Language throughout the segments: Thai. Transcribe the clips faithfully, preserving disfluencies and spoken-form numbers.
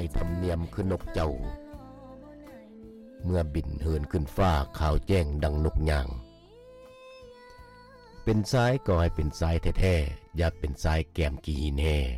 ทำเนียมคือนกเจ้าเมื่อบินเหินขึ้นฟ้าขาวแจ้งดังนกยางเป็นสายก็ให้เป็นสายแท้ๆอย่าเป็นสายแก้มกีหินแห่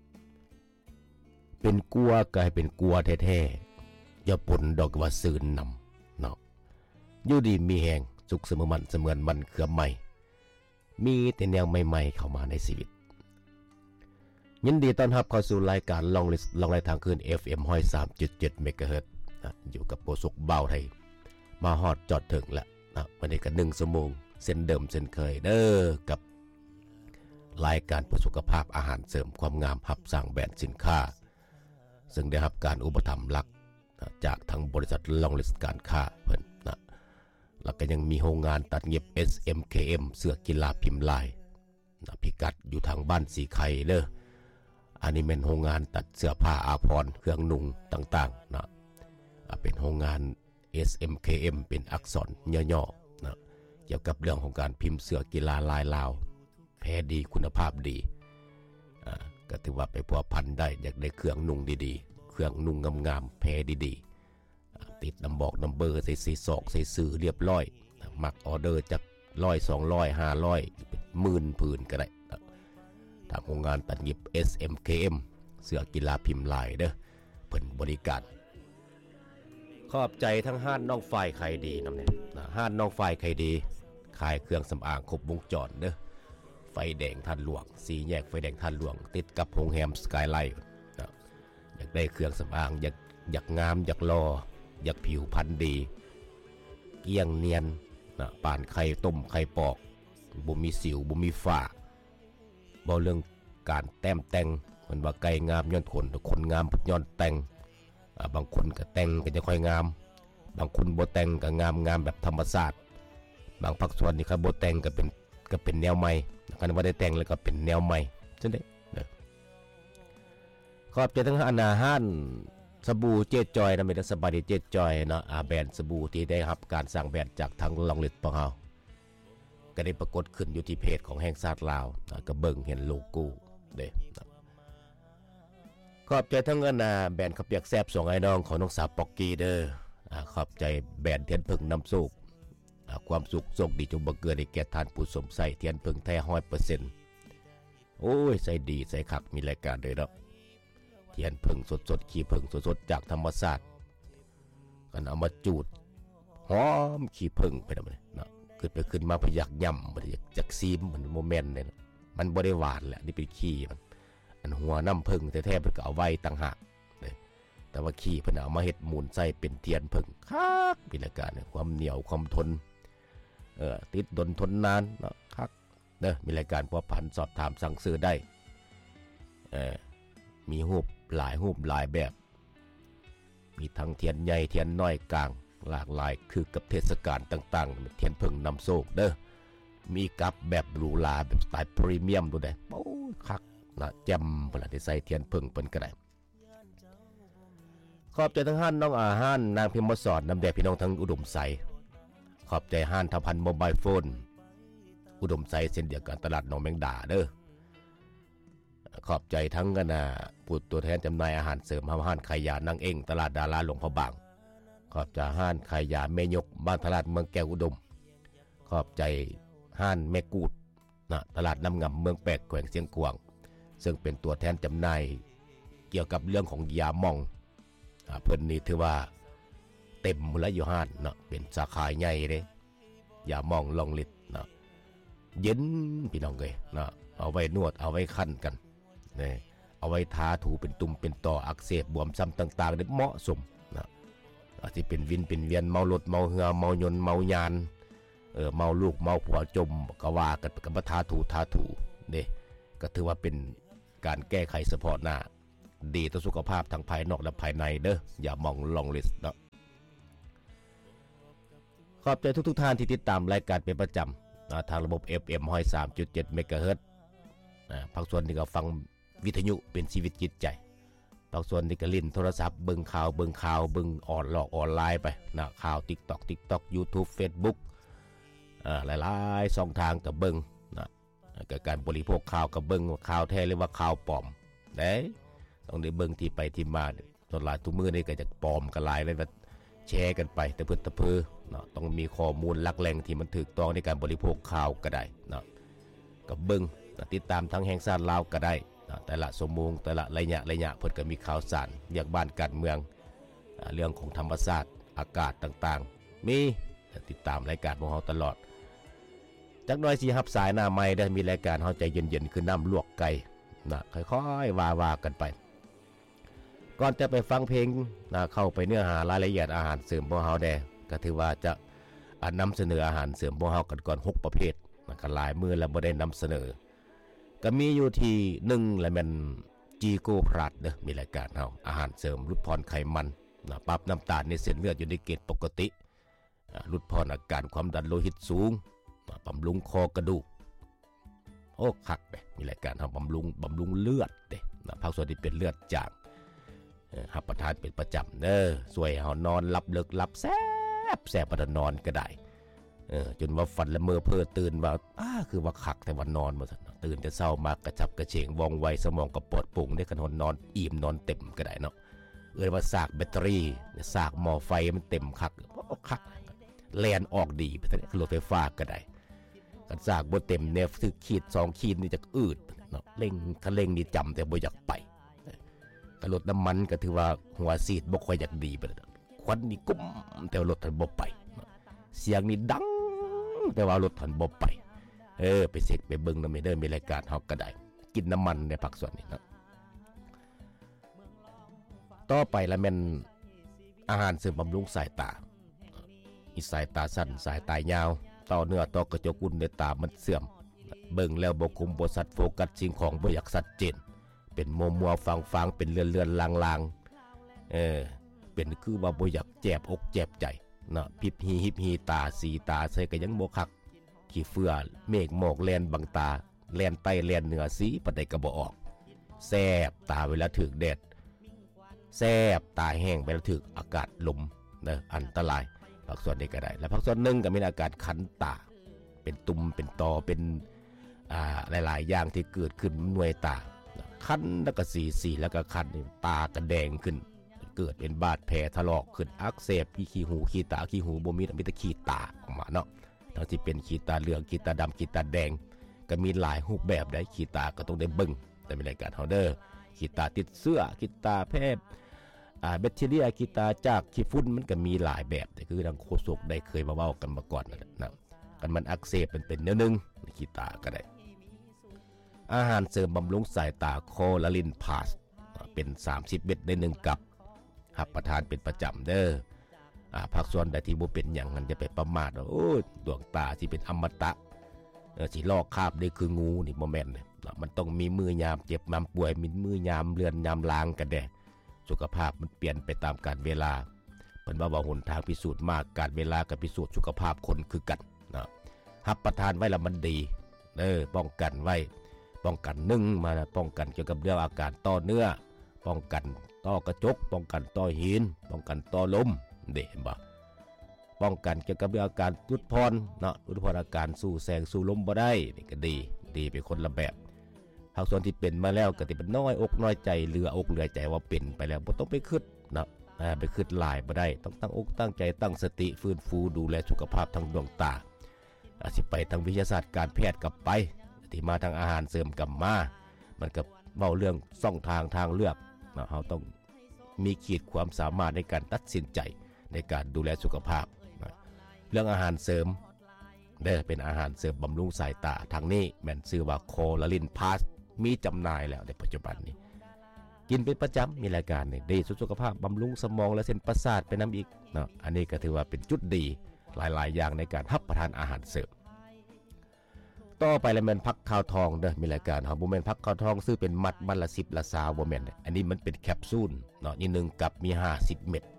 เป็นกัวก็ให้เป็นกัวแท้ๆอย่าปนดอกว่าซื่นนำเนาะอยู่ดีมีแหงสุขเสมอมันเสมือนมันเครือใหม่มีแต่แนวใหม่ๆเข้ามาในชีวิตยินดีต้อนรับเข้าสู่รายการลองลิสลองไล่ทางคืน เอฟ เอ็ม หนึ่งร้อยสามจุดเจ็ด เมกะเฮิรตซ์อยู่กับโปรสุกเบาไทยมาฮอดจอดถึงแล้วนะวันนี้ก็หนึ่งชั่วโมงเส้นเดิมเส้นเคยเด้อกับรายการเพื่อสุขภาพอาหารเสริมความงามหับสร้างแบรนด์สินค้าซึ่งได้รับการอุปถัมภ์หลักนะจากทางบริษัทลองลิสการค้าเพิ่นนะแล้วก็ยังมีโรงงานตัดเย็บ เอส เอ็ม เค เอ็ม เสื้อกีฬาพิมพ์ลายนะพิกัดอยู่ทางบ้านสีไข่เด้ออันนี้เป็นโรงงานตัดเสื้อผ้าอาภรณ์เครื่องนุ่งต่างๆนะเป็นโรงงาน เอส เอ็ม เค เอ็ม เป็นอักษรย่อๆนะเกี่ยวกับเรื่องของการพิมพ์เสื้อกีฬาลายลาวแพ้ดีคุณภาพดีอ่าก็ถือว่าไปพัวพันได้อยากได้เครื่องนุ่งดีๆเครื่องนุ่งงามๆแพ้ดีๆติดนำบอกนำเบอร์ใส่สีศอกใส่สื่อเรียบร้อยมักออเดอร์จากร้อยสองร้อยห้าร้อยเป็นหมื่นผืนก็ได้ทางโรงงานตัดเย็บ เอส เอ็ม เค เอ็ม เสื้อกีฬาพิมพ์ลายเด้อเพิ่นบริการขอบใจทั้งห้านน้องไฟไข่ดีนำเนี่ยห้านน้องไฟไข่ดีขายเครื่องสำอางครบวงจรเด้อไฟแดงทันหลวงสีแยกไฟแดงทันหลวงติดกับโรงแรมสกายไลท์อยากได้เครื่องสำอางอยากอยากงามอยากรออยากผิวพรรณดีเกลี้ยงเนียนนะปานไข่ต้มไข่ปอกบ่มีสิวบ่มีฝ้าบ่เรื่องการแต้มแต่งมันว่าไก่งามย้อนขนคนงามย้อนแต่งบางคนก็แต่งก็จะค่อยงามบางคนบ่แต่งก็งามงามแบบธรรมชาติบางภาคส่วนนี่ครับบ่แต่งก็เป็นก็เป็นแนวใหม่คันว่าได้แต่งแล้วก็เป็นแนวใหม่จังได๋เด้อขอบใจทั้งอาหารสบู่เจ๊จอยนะแม่นสบายดีเจ๊จอยเนาะอ่าแบรนด์สบู่ที่ได้รับการสร้างแบรนด์จากทางลองลิตของเฮาก็ได้ปรากฏขึ้นอยู่ที่เพจของแห่งชาติลาวก็เบิ่งเห็นโลโก้เด้ขอบใจทั้งอันน่ะแบรนด์ข้าวเปียกแซ่บสองไอ้น้องของน้องสาวป๊อกกี้เด้ออ่าขอบใจแบรนด์เทียนพึ่งน้ำสุกอ่าความสุขโชคดีจงบังเกิดให้แก่ท่านผู้สมใส่เทียนพึ่งแท้ หนึ่งร้อยเปอร์เซ็นต์ โอ้ยใส่ดีใส่คักมีรายการด้วยเนาะเทียนพึ่งสดๆขี้พึ่งสดๆจากธรรมชาติกันเอามาจูดหอมขี้พึ่งไปนำเนาะขึ้นไปขึ้นมาพยักย่ำบ่ได้จักซีมมันโมเมนต์เนี่ยมันบ่ได้หวานแหละนี่เป็นขี้มันอันหัวน้ำผึ้งแท้ๆเพิ่นก็เอาไว้ต่างหากเลยแต่ว่าขี้เพิ่นเอามาเฮ็ดมูลใส่เป็นเทียนผึ้งคักมีรายการความเหนียวความทนเอ่อติดดนทนนานเนาะคักเด้อมีรายการพัวพันสอบถามสั่งซื้อได้เอ่อมีรูปหลายรูปหลายแบบมีทั้งเทียนใหญ่เทียนน้อยกลางหลากหลายคือกับเทศกาลต่างๆเทียนผึ้งนำโชคเด้อมีกับแบบหรูหราแบบสไตล์พรีเมียมดูได้โอ้คักนะแจ่มเวลาได้ใส่เทียนผึ้งเปิ้นก็ได้ขอบใจทั้งห้านน้องอาหารนางพิมพ์มาสอนนำแด่พี่น้องทั้งอุดมใสขอบใจห้านทัพพันโมบายโฟนอุดมใสเส้นเดียวกันตลาดหนองแมงดาเด้อขอบใจทั้งกันนะผู้ตัวแทนจำหน่ายอาหารเสริมห้านขายยานางเองตลาดดาราหลวงพระบางขอบใจห้านขายยาแม่ยกบ้านตลาดเมืองแก้วอุดมขอบใจห้านแม่กูดนะตลาดน้ำงำเมืองแปกแขวงเสียงกวางซึ่งเป็นตัวแทนจำหน่ายเกี่ยวกับเรื่องของยาหม่องเพิ่นนี่ถือว่าเต็มและอยู่ห้านเนาะเป็นสาขาใหญ่เลยยาหม่องลองลิตเนาะเย็นพี่น้องเลยเนาะเอาไว้นวดเอาไว้คั่นกันนี่เอาไว้ทาถูเป็นตุ่มเป็นต่ออักเสบบวมซ้ำต่างๆได้เหมาะสมนะอาจจะเป็นวินเป็นเวียนเมารถเมาเหือเมายนเมายานเออเมาลูกเมาผัวจมก็ว่ากันกับทาถูทาถูเด้ก็ถือว่าเป็นการแก้ไขเฉพาะหน้าดีต่อสุขภาพทั้งภายนอกและภายในเด้ออย่ามองลองลิสต์เนาะขอบใจทุกๆท่านที่ติดตามรายการเป็นประจำทางระบบ เอฟ เอ็ม หนึ่งร้อยสามจุดเจ็ด เมกะเฮิรตซ์ภาคส่วนที่ก็ฟังวิทยุเป็นชีวิตจิตใจภาคส่วนที่ก็ลิ้นโทรศัพท์เบิ่งข่าวเบิ่งข่าวเบิ่งออนหลอกออนไลน์ไปนะข่าว TikTok TikTok YouTube Facebook อ่าหลายๆช่องทางก็เบิ่งนะกับการบริโภคข่าวกับเบิ่งว่าข่าวแท้หรือว่าข่าวปลอมเด้ต้องได้เบิ่งที่ไปที่มาตอนหลายทุกมือนี่ก็จะปลอมกันหลายเลยว่าแชร์กันไปแต่เพื่อตะเพือเนาะต้องมีข้อมูลหลักแหล่งที่มันถูกต้องในการบริโภคข่าวก็ได้เนาะกับเบิ่งติดตามทั้งแห่งชาติลาวก็ได้นะแต่ละสมมุงแต่ละระยะระยะเพิ่นก็มีข่าวสารเรื่องบ้านการเมืองเรื่องของธรรมชาติอากาศต่างๆมีติดตามรายการของเฮาตลอดจักหน่อยสิรับสายหน้าใหม่ได้มีรายการเฮาใจเย็นๆคือน้ำลวกไก่นะค่อยๆว่าๆกันไปก่อนจะไปฟังเพลงนะเข้าไปเนื้อหารายละเอียดอาหารเสริมของเฮาแดก็ถือว่าจะนำเสนออาหารเสริมของเฮากันก่อนหกประเภทนะก็หลายมื้อแล้วบ่ได้นำเสนอก็มีอยู่ที่หนึ่งและแม่นจีโกพลัสเด้อมีรายการเฮาอาหารเสริมลดพรไขมันนะปรับน้ำตาลในเส้นเลือดอยู่ในเกณฑ์ปกติลดพรอาการความดันโลหิตสูงบำรุงคอกระดูกโอ้คักเด้มีรายการเฮาบำรุงบำรุงเลือดเด้นะภาคส่วนที่เป็นเลือดจางรับประทานเป็นประจำเด้อช่วยเฮานอนหลับลึกหลับแซ่บแซ่บประนอนก็ได้เออจนว่าฝันละเมอเพ้อตื่นว่าอ้าคือว่าคักแต่ว่านอนบ่ซั่นตื่นแต่เช้ามากระฉับกระเฉงว่องไวสมองกระปลอดโปร่งได้กันนอนอิ่มนอนเต็มก็ได้เนาะเอ้ยว่าซากแบตเตอรี่ซากหม้อไฟมันเต็มคักโอ้คักแล่นออกดีไปซั่นรถไฟฟ้าก็ได้กันซากบ่เต็มแนวถึกขีดสองขีดนี่จะอืดเนาะเร่งคันเร่งนี่จำแต่บ่อยากไปก็รถน้ำมันก็ถือว่าหัวซีดบ่ค่อยอยากดีไปควันนี่กุ้มแต่รถทันบ่ไปเสียงนี่ดังแต่ว่ารถทันบ่ไปเออไปเช็คไปเบิ่งนำเด้อมีรายการเฮาก็ได้กินน้ำมันในภาคส่วนนี้เนาะต่อไปละแม่นอาหารเสริมบำรุงสายตาอีสายตาสั้นสายตายาวต่อเนื้อต่อกระจกอุ่นในตามันเสื่อมเบิ่งแล้วบ่คุมบ่สัตว์โฟกัสสิ่งของบ่อยากชัดเจนเป็นมัวๆฟังๆเป็นเลื่อนๆลางๆเออเป็นคือว่าบ่อยากแจบอกแจบใจเนาะพิบหีหิบหีตาสีตาใส่ก็ยังบ่คักขี้เฟื่อเมฆหมอกแล่นบังตาแล่นใต้แล่นเหนือสีปานใดก็บ่ออกแสบตาเวลาถึกแดดแสบตาแห้งเวลาถึกอากาศลมเด้ออันตรายภาคส่วนนี้ก็ได้และภาคส่วนหนึ่งก็มีอาการคันตาเป็นตุ่มเป็นตอเป็นอ่าหลายๆอย่างที่เกิดขึ้นหน่วยตาคันแล้วก็สีสีแล้วก็คันตากระแดงขึ้นเกิดเป็นบาดแผลถลอกขึ้นอักเสบขี้หูขี้ตาขี้หูบ่มีมีแต่ขี้ตาออกมาเนาะทั้งที่เป็นขี้ตาเหลืองขี้ตาดำขี้ตาแดงก็มีหลายรูปแบบได้ขี้ตาก็ต้องได้เบิ่งแต่เป็นรายการเฮาเด้อขี้ตาติดเสื้อขี้ตาแพร่อ่าแบคทีเรียขี้ตาจากขี้ฝุ่นมันก็มีหลายแบบแต่คือทางโฆษกได้เคยมาเว้ากันมาก่อนนะกันมันอักเสบเป็นเป็นแนวนึงขี้ตาก็ได้อาหารเสริมบำรุงสายตาโคลาลินพาสเป็นสามสิบเม็ดในหนึ่งกับรับประทานเป็นประจำเด้ออ่าภาคส่วนใดที่บ่เป็นหยังมันจะไปประมาทว่าโอ้ยดวงตาสิเป็นอมตะเออสิลอกคราบได้คืองูนี่บ่แม่นเลยมันต้องมีมือยามเจ็บยามป่วยมีมือยามเลือนยามล้างกันแด้สุขภาพมันเปลี่ยนไปตามกาลเวลาเพิ่นว่าว่าหนทางพิสูจน์มากกาลเวลาก็พิสูจน์สุขภาพคนคือกันนะรับประทานไว้แล้วมันดีเด้อป้องกันไว้ป้องกันหนึ่งมาป้องกันเกี่ยวกับเรื่องอาการต้อเนื้อป้องกันต้อกระจกป้องกันต้อหินป้องกันต้อลมเด้เห็นบ่ป้องกันเกี่ยวกับเรื่องอาการตุดพรเนาะตุดพรอาการสู้แสงสู้ลมบ่ได้นี่ก็ดีดีเป็นคนละแบบภาคส่วนที่เป็นมาแล้วก็สิเป็นน้อยอกน้อยใจเหลืออกเหลือใจว่าเป็นไปแล้วบ่ต้องไปคิดเนาะไปคิดหลายบ่ได้ต้องตั้งอกตั้งใจตั้งสติฟื้นฟูดูแลสุขภาพทางดวงตาอาจสิไปทางวิทยาศาสตร์การแพทย์กับไปที่มาทางอาหารเสริมกับมามันก็เว้าเรื่องช่องทางทางเลือกเนาะเฮาต้องมีขีดความสามารถในการตัดสินใจในการดูแลสุขภาพนะเรื่องอาหารเสริมเด้อเป็นอาหารเสริมบำรุงสายตาทางนี้แม่นชื่อว่าโคลาลินพาสมีจำหน่ายแล้วในปัจจุบันนี้กินเป็นประจำมีรายการนี่ดีสุขภาพบำรุงสมองและเส้นประสาทไปน้ำอีกเนาะอันนี้ก็ถือว่าเป็นจุดดีหลายๆอย่างในการรับประทานอาหารเสริมต่อไปแล้วแม่นพักข้าวทองเด้อมีรายการเฮาบ่แม่นพักข้าวทองซื้อเป็นมัดมัดละสิบละยี่สิบบ่แม่นอันนี้มันเป็นแคปซูลเนาะนี่หนึ่งกับมีห้าสิบเม็ด